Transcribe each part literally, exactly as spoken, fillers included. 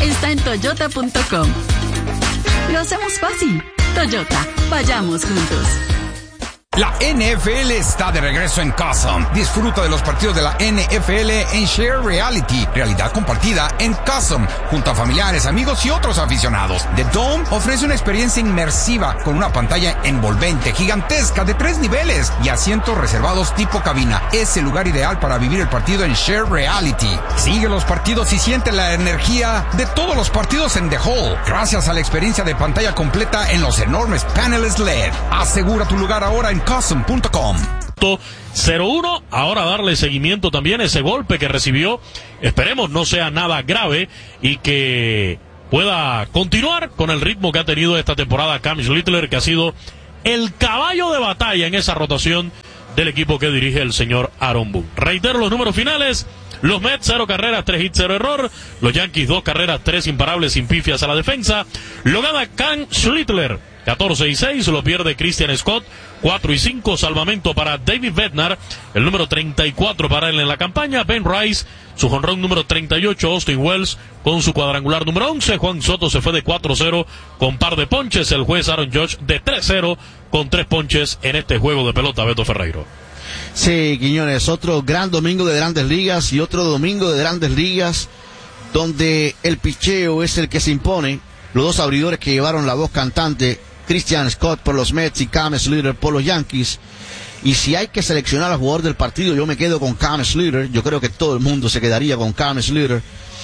está en toyota punto com. Lo hacemos fácil. Toyota, vayamos juntos. La N F L está de regreso en Custom. Disfruta de los partidos de la N F L en Share Reality, realidad compartida en Custom, junto a familiares, amigos y otros aficionados. The Dome ofrece una experiencia inmersiva con una pantalla envolvente, gigantesca, de tres niveles y asientos reservados tipo cabina. Es el lugar ideal para vivir el partido en Share Reality. Sigue los partidos y siente la energía de todos los partidos en The Hall, gracias a la experiencia de pantalla completa en los enormes paneles L E D. Asegura tu lugar ahora en custom punto com. cero uno, ahora darle seguimiento también a ese golpe que recibió. Esperemos no sea nada grave y que pueda continuar con el ritmo que ha tenido esta temporada Cam Schlittler, que ha sido el caballo de batalla en esa rotación del equipo que dirige el señor Aaron Boone. Reitero los números finales: los Mets, cero carreras, tres hits, cero error. Los Yankees, dos carreras, tres imparables, sin pifias a la defensa. Lo gana Cam Schlittler, catorce y seis. Lo pierde Christian Scott, cuatro y cinco. Salvamento para David Bednar, el número treinta y cuatro para él en la campaña. Ben Rice, su jonrón número treinta y ocho. Austin Wells con su cuadrangular número once. Juan Soto se fue de cuatro cero con par de ponches. El juez Aaron Judge de tres cero con tres ponches en este juego de pelota. Beto Ferreiro. Sí, Quiñones, otro gran domingo de Grandes Ligas y otro domingo de Grandes Ligas donde el picheo es el que se impone. Los dos abridores que llevaron la voz cantante, Christian Scott por los Mets y Cam Schlittler por los Yankees. Y si hay que seleccionar al jugador del partido, yo me quedo con Cam Schlittler. Yo creo que todo el mundo se quedaría con Cam Schlittler,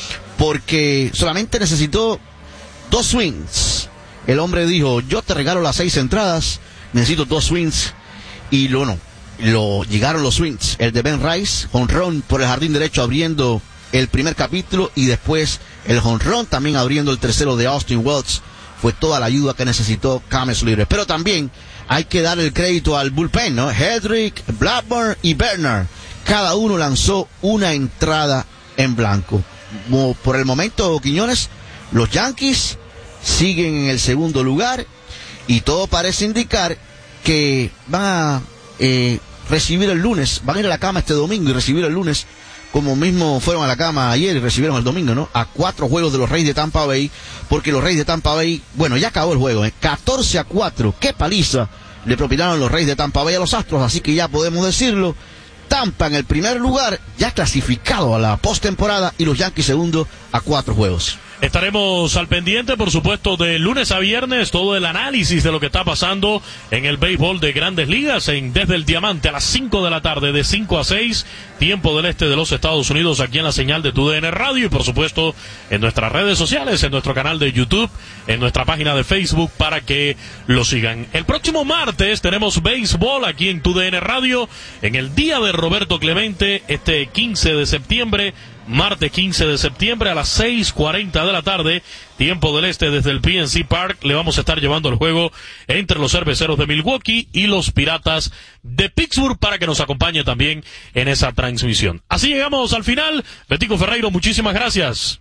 porque solamente necesitó dos swings. El hombre dijo: yo te regalo las seis entradas, necesito dos swings. Y lo no, lo llegaron los swings. El de Ben Rice, jonrón por el jardín derecho abriendo el primer capítulo, y después el jonrón también abriendo el tercero de Austin Wells. Fue toda la ayuda que necesitó Cam Schlittler. Pero también hay que dar el crédito al bullpen, ¿no? Hedrick, Blackburn y Bernard, cada uno lanzó una entrada en blanco. Como por el momento, Quiñones, los Yankees siguen en el segundo lugar y todo parece indicar que van a eh, recibir el lunes, van a ir a la cama este domingo y recibir el lunes, como mismo fueron a la cama ayer y recibieron el domingo, ¿no? A cuatro juegos de los Reyes de Tampa Bay, porque los Reyes de Tampa Bay, bueno, ya acabó el juego, ¿eh? catorce a cuatro, qué paliza le propinaron los Reyes de Tampa Bay a los Astros, así que ya podemos decirlo. Tampa en el primer lugar, ya clasificado a la postemporada, y los Yankees segundo a cuatro juegos. Estaremos al pendiente, por supuesto, de lunes a viernes, todo el análisis de lo que está pasando en el béisbol de Grandes Ligas, en Desde el Diamante a las cinco de la tarde, de cinco a seis, tiempo del este de los Estados Unidos, aquí en la señal de Tu D N Radio, y por supuesto en nuestras redes sociales, en nuestro canal de YouTube, en nuestra página de Facebook, para que lo sigan. El próximo martes tenemos béisbol aquí en Tu D N Radio, en el día de Roberto Clemente, este quince de septiembre, martes quince de septiembre a las seis cuarenta de la tarde, tiempo del este, desde el P N C Park. Le vamos a estar llevando el juego entre los Cerveceros de Milwaukee y los Piratas de Pittsburgh, para que nos acompañe también en esa transmisión. Así llegamos al final. Betico Ferreiro, muchísimas gracias.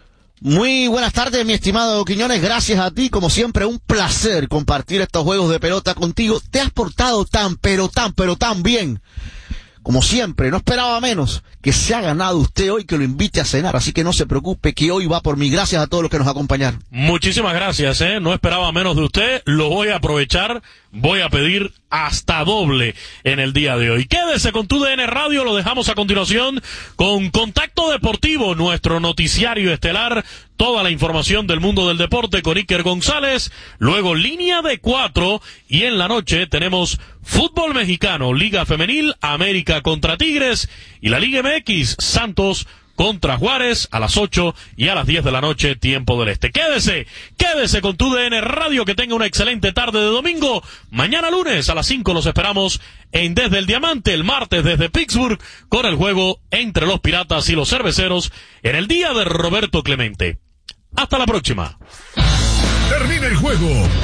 Muy buenas tardes, mi estimado Quiñones, gracias a ti, como siempre, un placer compartir estos juegos de pelota contigo. Te has portado tan, pero tan, pero tan bien. Como siempre, no esperaba menos que se ha ganado usted hoy, que lo invite a cenar, así que no se preocupe, que hoy va por mí. Gracias a todos los que nos acompañaron. Muchísimas gracias, eh, no esperaba menos de usted, lo voy a aprovechar, voy a pedir hasta doble en el día de hoy. Quédese con Tu D N Radio, lo dejamos a continuación con Contacto Deportivo, nuestro noticiario estelar, toda la información del mundo del deporte con Iker González, luego Línea de Cuatro, y en la noche tenemos fútbol mexicano, Liga Femenil, América contra Tigres, y la Liga M X, Santos contra Juárez, a las ocho y a las diez de la noche, tiempo del este. Quédese, quédese con Tu D N Radio, que tenga una excelente tarde de domingo. Mañana lunes a las cinco los esperamos en Desde el Diamante, el martes desde Pittsburgh, con el juego entre los Piratas y los Cerveceros en el día de Roberto Clemente. Hasta la próxima. Termina el juego,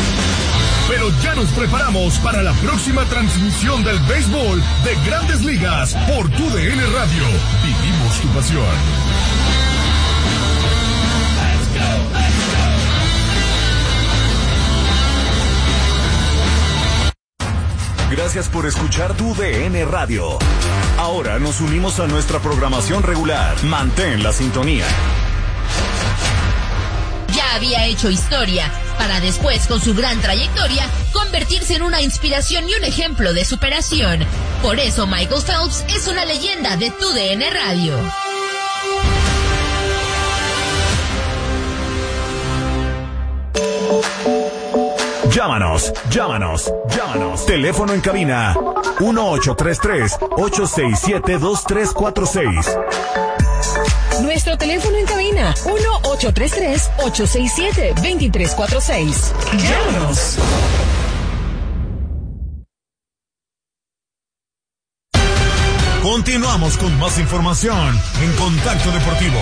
pero ya nos preparamos para la próxima transmisión del béisbol de Grandes Ligas por Tu D N Radio. Vivimos tu pasión. Let's go, let's go. Gracias por escuchar Tu D N Radio. Ahora nos unimos a nuestra programación regular. Mantén la sintonía. había hecho historia, para después, con su gran trayectoria, convertirse en una inspiración y un ejemplo de superación. Por eso Michael Phelps es una leyenda de Tu D N Radio. Llámanos, llámanos, llámanos. Teléfono en cabina uno ocho tres tres, ocho seis siete, dos tres cuatro seis. Nuestro teléfono en cabina uno ocho tres tres, ocho seis siete, dos tres cuatro seis. Llámanos. Continuamos con más información en Contacto Deportivo.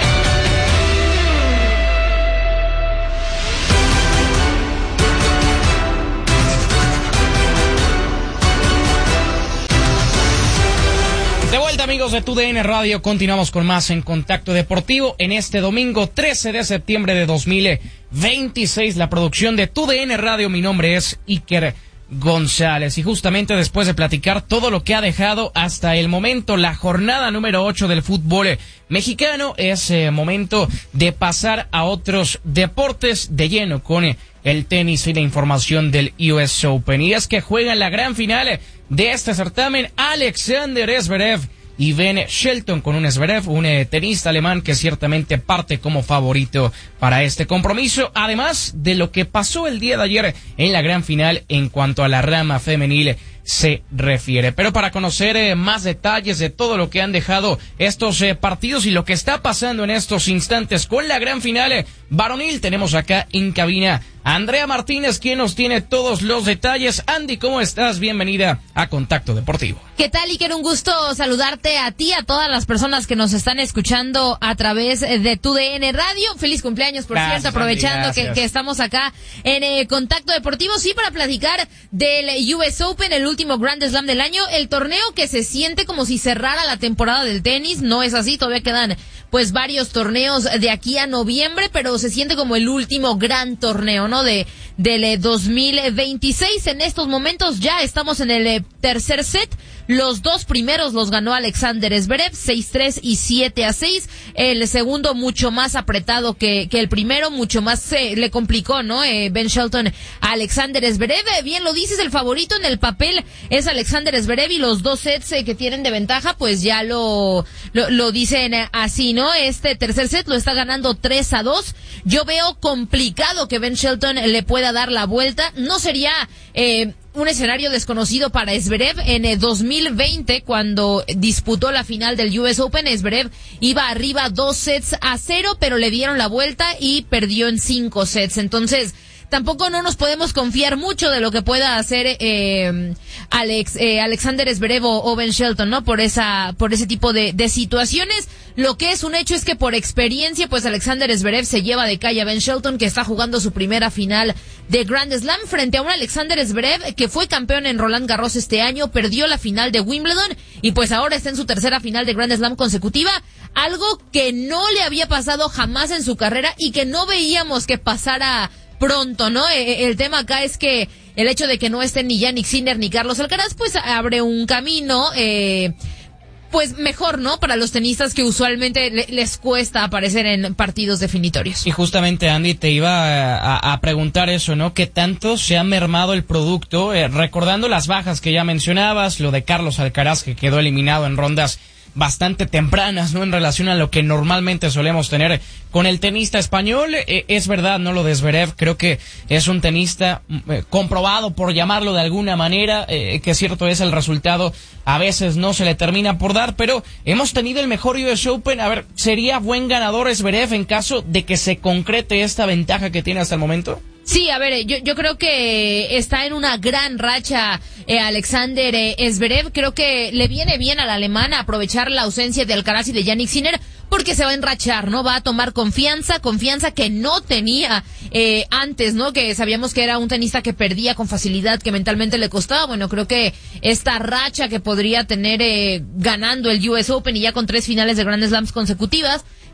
De vuelta, amigos de Tu D N Radio, continuamos con más en Contacto Deportivo en este domingo trece de septiembre de dos mil veintiséis. La producción de Tu D N Radio, mi nombre es Iker González, y justamente después de platicar todo lo que ha dejado hasta el momento la jornada número ocho del fútbol mexicano, es eh, momento de pasar a otros deportes de lleno con eh, el tenis y la información del U S Open. Y es que juegan la gran final de este certamen Alexander Zverev y Ben Shelton, con un Zverev, un eh, tenista alemán que ciertamente parte como favorito para este compromiso, además de lo que pasó el día de ayer en la gran final en cuanto a la rama femenil se refiere. Pero para conocer eh, más detalles de todo lo que han dejado estos eh, partidos y lo que está pasando en estos instantes con la gran final eh, varonil, tenemos acá en cabina a Andrea Martínez, quien nos tiene todos los detalles. Andy, ¿cómo estás? Bienvenida a Contacto Deportivo. ¿Qué tal, Iker? Un gusto saludarte a ti, a todas las personas que nos están escuchando a través de Tu D N Radio. Feliz cumpleaños, por Gracias, cierto, aprovechando Andy, que, que estamos acá en eh, Contacto Deportivo. Sí, para platicar del U S Open, el último Grand Slam del año, el torneo que se siente como si cerrara la temporada del tenis. No es así, todavía quedan pues varios torneos de aquí a noviembre, pero se siente como el último gran torneo, ¿no? De del dos mil veintiséis. En estos momentos ya estamos en el eh, tercer set. Los dos primeros los ganó Alexander Zverev, seis tres y siete a seis. El segundo mucho más apretado que, que el primero, mucho más eh, le complicó, ¿no? Eh, Ben Shelton a Alexander Zverev. Eh, bien lo dices, el favorito en el papel es Alexander Zverev, y los dos sets eh, que tienen de ventaja, pues ya lo, lo, lo dicen eh, así, ¿no? Este tercer set lo está ganando tres a dos. Yo veo complicado que Ben Shelton le pueda dar la vuelta. No sería eh, un escenario desconocido para Zverev. En el dos mil veinte, cuando disputó la final del U S Open, Zverev iba arriba dos sets a cero, pero le dieron la vuelta y perdió en cinco sets. Entonces, tampoco no nos podemos confiar mucho de lo que pueda hacer eh, Alex, eh, Alexander Zverev o, o Ben Shelton, ¿no? Por esa, por ese tipo de, de situaciones. Lo que es un hecho es que por experiencia, pues Alexander Zverev se lleva de calle a Ben Shelton, que está jugando su primera final de Grand Slam frente a un Alexander Zverev que fue campeón en Roland Garros este año, perdió la final de Wimbledon y pues ahora está en su tercera final de Grand Slam consecutiva, algo que no le había pasado jamás en su carrera y que no veíamos que pasara pronto, ¿no? El tema acá es que el hecho de que no estén ni Jannik Sinner ni Carlos Alcaraz, pues abre un camino, eh, pues mejor, ¿no? Para los tenistas que usualmente le, les cuesta aparecer en partidos definitorios. Y justamente, Andy, te iba a, a preguntar eso, ¿no? ¿Qué tanto se ha mermado el producto? Eh, recordando las bajas que ya mencionabas, lo de Carlos Alcaraz, que quedó eliminado en rondas bastante tempranas, ¿no? En relación a lo que normalmente solemos tener con el tenista español. Eh, es verdad, ¿no? Lo de Zverev, creo que es un tenista eh, comprobado, por llamarlo de alguna manera, eh, que cierto es el resultado, a veces no se le termina por dar, pero hemos tenido el mejor U S Open. A ver, ¿sería buen ganador Zverev en caso de que se concrete esta ventaja que tiene hasta el momento? Sí, a ver, yo, yo creo que está en una gran racha eh, Alexander eh, Zverev. Creo que le viene bien al alemán aprovechar la ausencia de Alcaraz y de Jannik Sinner, porque se va a enrachar, ¿no? Va a tomar confianza, confianza que no tenía eh, antes, ¿no? Que sabíamos que era un tenista que perdía con facilidad, que mentalmente le costaba. Bueno, creo que esta racha que podría tener eh, ganando el U S Open y ya con tres finales de Grand Slams consecutivas,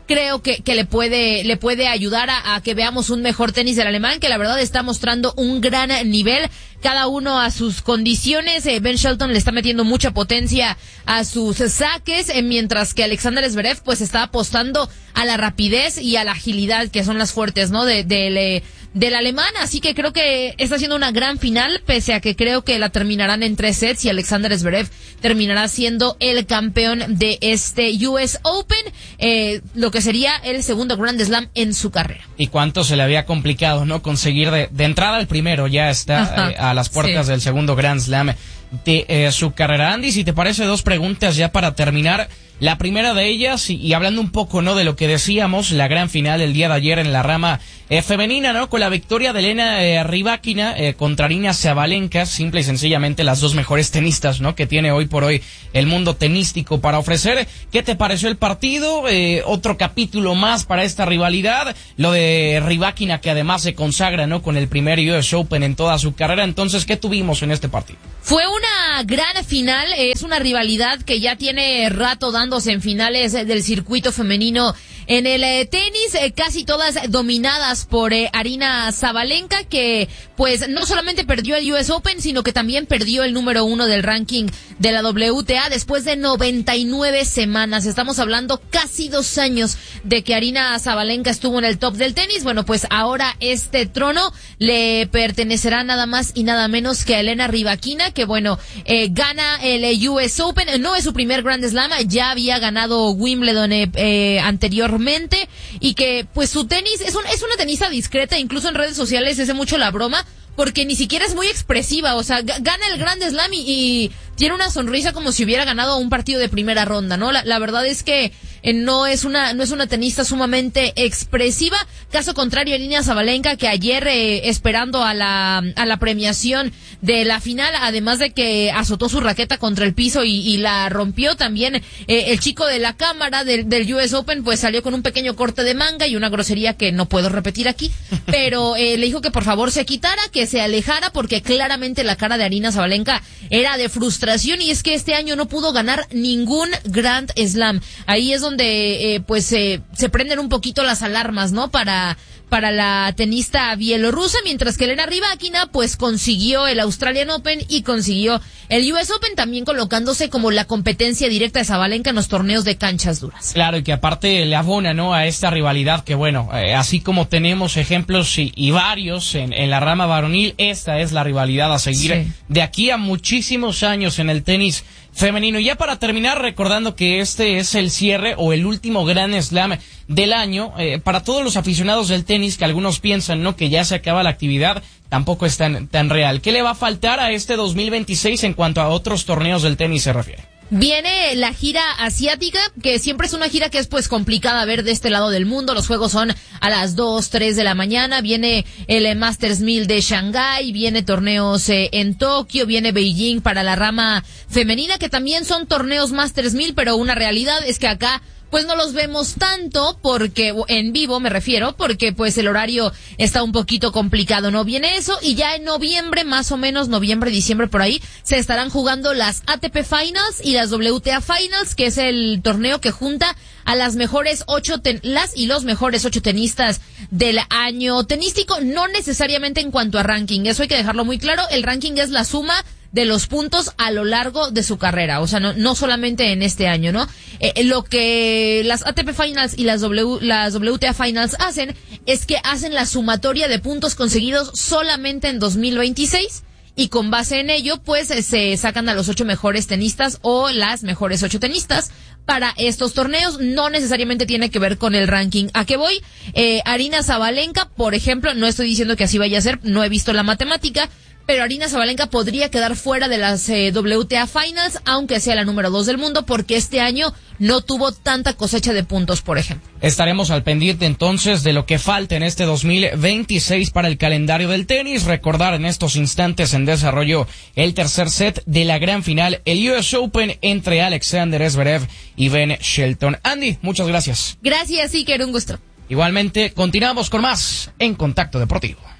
creo que, que le puede, le puede ayudar a, a que veamos un mejor tenis del alemán, que la verdad está mostrando un gran nivel, cada uno a sus condiciones. eh, Ben Shelton le está metiendo mucha potencia a sus saques, eh, mientras que Alexander Zverev pues está apostando a la rapidez y a la agilidad, que son las fuertes, ¿no? De, de, de del alemán, así que creo que está siendo una gran final, pese a que creo que la terminarán en tres sets y Alexander Zverev terminará siendo el campeón de este U S Open, eh, lo que sería el segundo Grand Slam en su carrera. Y cuánto se le había complicado, ¿no? Conseguir de, de entrada el primero, ya está eh, a las puertas sí. del segundo Grand Slam de eh, su carrera. Andy, si te parece, dos preguntas ya para terminar. La primera de ellas, y, y hablando un poco, ¿no?, de lo que decíamos, la gran final el día de ayer en la rama eh, femenina, ¿no?, con la victoria de Elena eh, Rybakina eh, contra Aryna Sabalenka, simple y sencillamente las dos mejores tenistas, ¿no?, que tiene hoy por hoy el mundo tenístico para ofrecer. ¿Qué te pareció el partido? Eh, otro capítulo más para esta rivalidad, lo de Rybakina, que además se consagra, ¿no?, con el primer U S Open en toda su carrera. Entonces, ¿qué tuvimos en este partido? Fue una gran final, es una rivalidad que ya tiene rato dándose en finales del circuito femenino en el eh, tenis, eh, casi todas dominadas por eh, Aryna Sabalenka, que pues no solamente perdió el U S Open, sino que también perdió el número uno del ranking de la W T A después de noventa y nueve semanas. Estamos hablando casi dos años de que Aryna Sabalenka estuvo en el top del tenis. Bueno, pues ahora este trono le pertenecerá nada más y nada menos que a Elena Rybakina, que bueno, eh, gana el U S Open, no es su primer Grand Slam, ya había ganado Wimbledon eh, eh, anteriormente, y que pues su tenis es, un, es una tenista discreta, incluso en redes sociales se hace mucho la broma, porque ni siquiera es muy expresiva, o sea, g- gana el Grand Slam y, y tiene una sonrisa como si hubiera ganado un partido de primera ronda, ¿no? La, la verdad es que eh, no es una no es una tenista sumamente expresiva, caso contrario a Aryna Sabalenka, que ayer eh, esperando a la a la premiación de la final, además de que azotó su raqueta contra el piso y, y la rompió, también eh, el chico de la cámara del, del U S Open pues salió con un pequeño corte de manga y una grosería que no puedo repetir aquí, pero eh, le dijo que por favor se quitara, que se alejara, porque claramente la cara de Aryna Sabalenka era de frustración, y es que este año no pudo ganar ningún Grand Slam. Ahí es donde eh, pues eh, se prenden un poquito las alarmas, ¿no? Para para la tenista bielorrusa, mientras que Elena Rybakina pues consiguió el Australian Open y consiguió el U S Open, también colocándose como la competencia directa de Sabalenka en los torneos de canchas duras. Claro, y que aparte le abona, ¿no?, a esta rivalidad que, bueno, eh, así como tenemos ejemplos y, y varios en, en la rama varonil, esta es la rivalidad a seguir sí. de aquí a muchísimos años en el tenis femenino. Y ya para terminar, recordando que este es el cierre o el último Grand Slam del año, eh, para todos los aficionados del tenis, que algunos piensan, ¿no?, que ya se acaba la actividad, tampoco es tan, tan real. ¿Qué le va a faltar a este dos mil veintiséis en cuanto a otros torneos del tenis se refiere? Viene la gira asiática, que siempre es una gira que es pues complicada ver de este lado del mundo. Los juegos son a las dos, tres de la mañana. Viene el Masters mil de Shanghái, viene torneos eh, en Tokio, viene Beijing para la rama femenina, que también son torneos Masters mil, pero una realidad es que acá pues no los vemos tanto, porque en vivo me refiero, porque pues el horario está un poquito complicado, ¿no? Viene eso, y ya en noviembre, más o menos noviembre, diciembre, por ahí, se estarán jugando las A T P Finals y las W T A Finals, que es el torneo que junta a las mejores ocho, ten- las y los mejores ocho tenistas del año tenístico, no necesariamente en cuanto a ranking, eso hay que dejarlo muy claro. El ranking es la suma de los puntos a lo largo de su carrera, o sea, no, no solamente en este año, ¿no? Eh, lo que las A T P Finals y las W, las W T A Finals hacen es que hacen la sumatoria de puntos conseguidos solamente en dos mil veintiséis, y con base en ello, pues, eh, se sacan a los ocho mejores tenistas o las mejores ocho tenistas para estos torneos. No necesariamente tiene que ver con el ranking. ¿A qué voy? Eh, Aryna Sabalenka, por ejemplo, no estoy diciendo que así vaya a ser, no he visto la matemática, pero Aryna Sabalenka podría quedar fuera de las eh, W T A Finals, aunque sea la número dos del mundo, porque este año no tuvo tanta cosecha de puntos, por ejemplo. Estaremos al pendiente entonces de lo que falta en este dos mil veintiséis para el calendario del tenis. Recordar en estos instantes en desarrollo el tercer set de la gran final, el U S Open entre Alexander Zverev y Ben Shelton. Andy, muchas gracias. Gracias, Iker, un gusto. Igualmente, continuamos con más en Contacto Deportivo.